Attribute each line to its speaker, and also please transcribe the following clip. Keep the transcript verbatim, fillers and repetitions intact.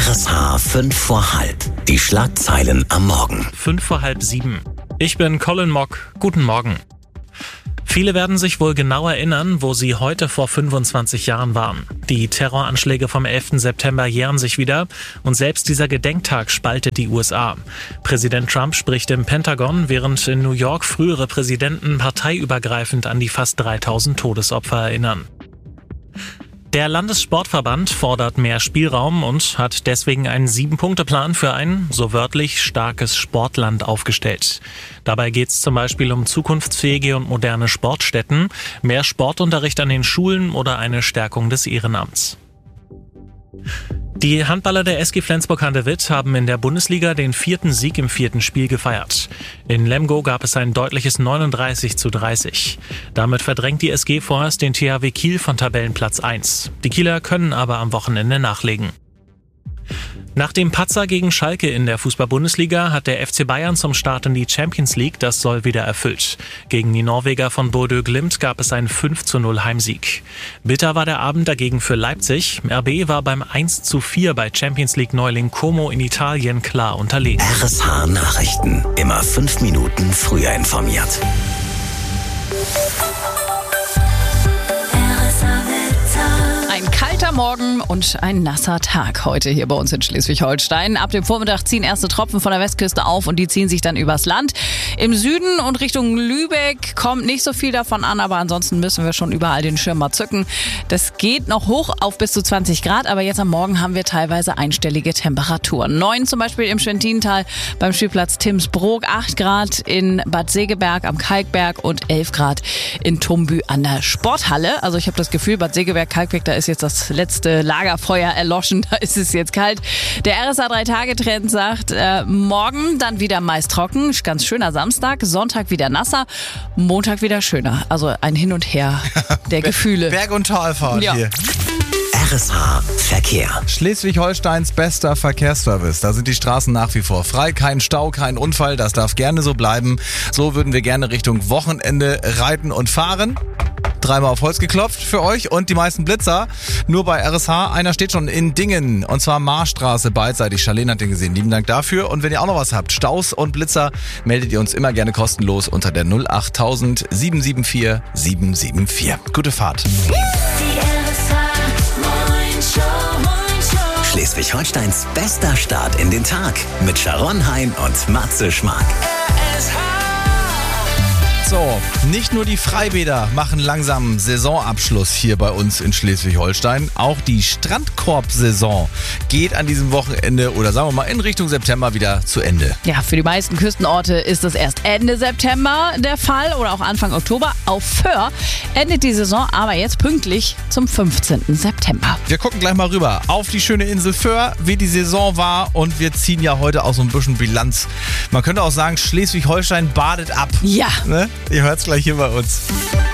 Speaker 1: R S H fünf vor halb. Die Schlagzeilen am Morgen.
Speaker 2: Fünf vor halb sieben. Ich bin Colin Mock. Guten Morgen. Viele werden sich wohl genau erinnern, wo sie heute vor fünfundzwanzig Jahren waren. Die Terroranschläge vom elften September jähren sich wieder und selbst dieser Gedenktag spaltet die U S A. Präsident Trump spricht im Pentagon, während in New York frühere Präsidenten parteiübergreifend an die fast dreitausend Todesopfer erinnern. Der Landessportverband fordert mehr Spielraum und hat deswegen einen Sieben-Punkte-Plan für ein, so wörtlich, starkes Sportland aufgestellt. Dabei geht es zum Beispiel um zukunftsfähige und moderne Sportstätten, mehr Sportunterricht an den Schulen oder eine Stärkung des Ehrenamts. Die Handballer der S G Flensburg-Handewitt haben in der Bundesliga den vierten Sieg im vierten Spiel gefeiert. In Lemgo gab es ein deutliches neununddreißig zu dreißig. Damit verdrängt die S G vorerst den T H W Kiel von Tabellenplatz eins. Die Kieler können aber am Wochenende nachlegen. Nach dem Patzer gegen Schalke in der Fußball-Bundesliga hat der F C Bayern zum Start in die Champions League das Soll wieder erfüllt. Gegen die Norweger von Bodø Glimt gab es einen fünf zu null Heimsieg. Bitter war der Abend dagegen für Leipzig. R B war beim eins zu vier bei Champions League-Neuling Como in Italien klar unterlegen.
Speaker 1: R S H Nachrichten. Immer fünf Minuten früher informiert.
Speaker 3: Ein kalter Morgen und ein nasser Tag heute hier bei uns in Schleswig-Holstein. Ab dem Vormittag ziehen erste Tropfen von der Westküste auf und die ziehen sich dann übers Land. Im Süden und Richtung Lübeck kommt nicht so viel davon an, aber ansonsten müssen wir schon überall den Schirm mal zücken. Das geht noch hoch auf bis zu zwanzig Grad, aber jetzt am Morgen haben wir teilweise einstellige Temperaturen. neun zum Beispiel im Schwentintal beim Spielplatz Timsbrook, acht Grad in Bad Segeberg am Kalkberg und elf Grad in Tumbü an der Sporthalle. Also ich habe das Gefühl, Bad Segeberg, Kalkberg, da ist jetzt das letzte Lagerfeuer erloschen, da ist es jetzt kalt. Der R S A drei Tage Trend sagt, äh, morgen dann wieder meist trocken, ganz schöner Samstag, Sonntag wieder nasser, Montag wieder schöner. Also ein Hin und Her der Gefühle.
Speaker 4: Berg- und Talfahrt
Speaker 3: Ja.
Speaker 4: hier.
Speaker 1: R S H Verkehr.
Speaker 4: Schleswig-Holsteins bester Verkehrsservice. Da sind die Straßen nach wie vor frei. Kein Stau, kein Unfall. Das darf gerne so bleiben. So würden wir gerne Richtung Wochenende reiten und fahren. Dreimal auf Holz geklopft für euch und die meisten Blitzer nur bei R S H. Einer steht schon in Dingen und zwar Marstraße beidseitig. Charlene hat den gesehen. Lieben Dank dafür. Und wenn ihr auch noch was habt, Staus und Blitzer, meldet ihr uns immer gerne kostenlos unter der null acht tausend sieben sieben vier sieben sieben vier. Gute Fahrt.
Speaker 1: Schleswig-Holsteins bester Start in den Tag mit Sharon Hein und Matze Schmark.
Speaker 4: So, nicht nur die Freibäder machen langsam Saisonabschluss hier bei uns in Schleswig-Holstein. Auch die Strandkorb-Saison geht an diesem Wochenende oder sagen wir mal in Richtung September wieder zu Ende.
Speaker 3: Ja, für die meisten Küstenorte ist das erst Ende September der Fall oder auch Anfang Oktober. Auf Föhr endet die Saison aber jetzt pünktlich zum fünfzehnten September.
Speaker 4: Wir gucken gleich mal rüber auf die schöne Insel Föhr, wie die Saison war und wir ziehen ja heute auch so ein bisschen Bilanz. Man könnte auch sagen, Schleswig-Holstein badet ab.
Speaker 3: Ja.
Speaker 4: Ne? Ihr hört es gleich hier bei uns.